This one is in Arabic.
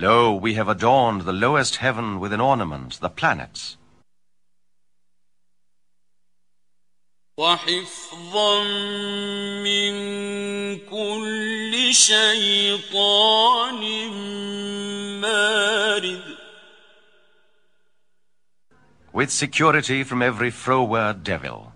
Lo, we have adorned the lowest heaven with an ornament, the planets. وحفظا من كل شيطان مارد. With security from every froward devil.